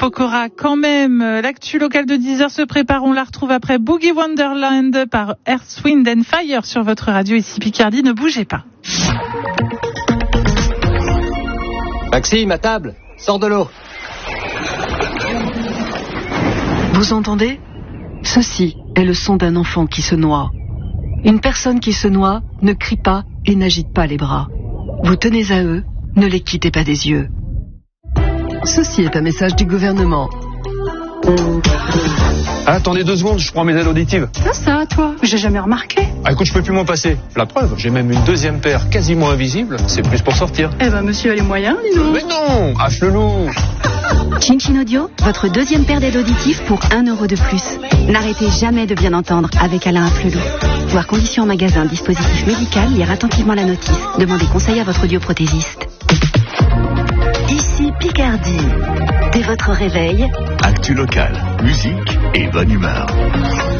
Pokora, quand même. L'actu locale de 10h se prépare. On la retrouve après Boogie Wonderland par Earth, Wind and Fire sur votre radio ici Picardie. Ne bougez pas. Maxime, à table, sors de l'eau. Vous entendez ? Ceci est le son d'un enfant qui se noie. Une personne qui se noie ne crie pas et n'agite pas les bras. Vous tenez à eux, ne les quittez pas des yeux. Ceci est un message du gouvernement. Attendez 2 secondes, je prends mes aides auditives. Ça, toi, j'ai jamais remarqué. Écoute, je peux plus m'en passer. La preuve, j'ai même une deuxième paire quasiment invisible. C'est plus pour sortir. Eh ben, monsieur a les moyens, dis donc. Mais non, hache le loup. Chin Chin Audio, votre deuxième paire d'aides auditives pour 1 € de plus. N'arrêtez jamais de bien entendre avec Alain Afflelou. Voir conditions en magasin, dispositif médical, lire attentivement la notice. Demandez conseil à votre audioprothésiste. Ici Picardie. Dès votre réveil, actu locale, musique et bonne humeur.